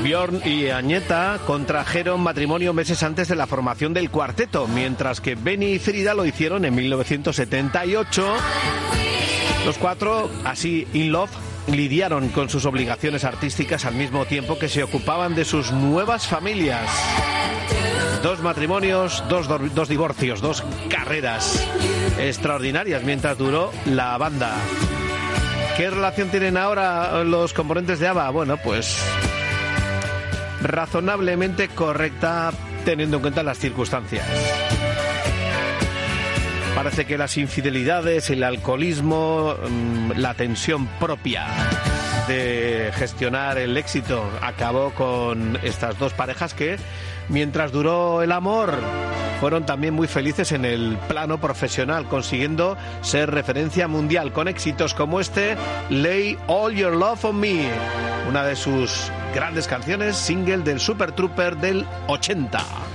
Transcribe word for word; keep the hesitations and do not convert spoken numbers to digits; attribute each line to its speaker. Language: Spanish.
Speaker 1: Björn y Agneta contrajeron matrimonio meses antes de la formación del cuarteto, mientras que Benny y Frida lo hicieron en mil novecientos setenta y ocho. Los cuatro, así in love, lidiaron con sus obligaciones artísticas al mismo tiempo que se ocupaban de sus nuevas familias. Dos matrimonios, dos, dos divorcios, dos carreras extraordinarias mientras duró la banda. ¿Qué relación tienen ahora los componentes de ABBA? Bueno, pues razonablemente correcta teniendo en cuenta las circunstancias. Parece que las infidelidades, el alcoholismo, la tensión propia de gestionar el éxito acabó con estas dos parejas que, mientras duró el amor, fueron también muy felices en el plano profesional, consiguiendo ser referencia mundial con éxitos como este, Lay All Your Love on Me, una de sus grandes canciones, single del Super Trooper del ochenta.